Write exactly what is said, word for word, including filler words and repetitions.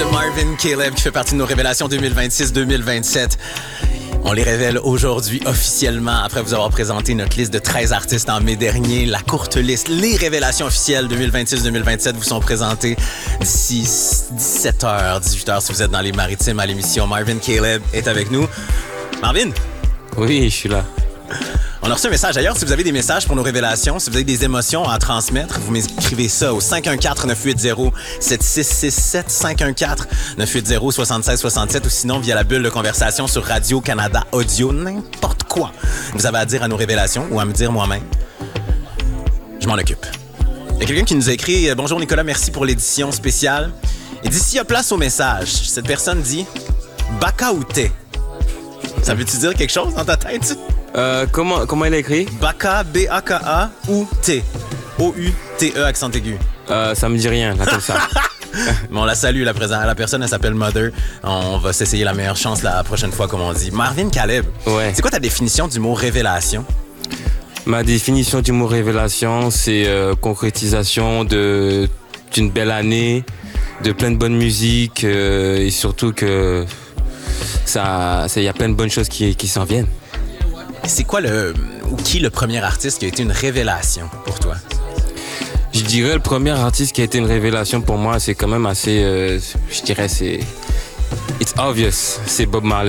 de Marvin Caleb qui fait partie de nos révélations deux mille vingt-six deux mille vingt-sept. On les révèle aujourd'hui officiellement après vous avoir présenté notre liste de treize artistes en mai dernier. La courte liste, les révélations officielles deux mille vingt-six deux mille vingt-sept vous sont présentées d'ici dix-sept heures, dix-huit heures si vous êtes dans les maritimes à l'émission. Marvin Caleb est avec nous. Marvin? Oui, je suis là. On a reçu un message. D'ailleurs, si vous avez des messages pour nos révélations, si vous avez des émotions à transmettre, vous m'écrivez ça au cinq un quatre neuf huit zéro sept six six sept, cinq un quatre neuf huit zéro sept six six sept ou sinon via la bulle de conversation sur Radio-Canada Audio, n'importe quoi vous avez à dire à nos révélations ou à me dire moi-même. Je m'en occupe. Il y a quelqu'un qui nous a écrit « Bonjour Nicolas, merci pour l'édition spéciale. » Il dit « S'il y a place au message, cette personne dit « Baka ou thé ?» Ça veut-tu dire quelque chose dans ta tête? Euh, comment, comment il a écrit? Baka, B A K A ou T. O U T E, accent aigu. Euh, ça me dit rien, là, comme ça. Mais on la salue, la, présent- la personne, elle s'appelle Mother. On va s'essayer la meilleure chance la prochaine fois, comme on dit. Marvin Caleb, Ouais. c'est quoi ta définition du mot révélation? Ma définition du mot révélation, c'est euh, concrétisation de, d'une belle année, de plein de bonne musique euh, et surtout que ça, ça y a plein de bonnes choses qui, qui s'en viennent. C'est quoi le... ou qui le premier artiste qui a été une révélation pour toi? Je dirais le premier artiste qui a été une révélation pour moi, c'est quand même assez, euh, je dirais c'est, it's obvious, c'est Bob Marley.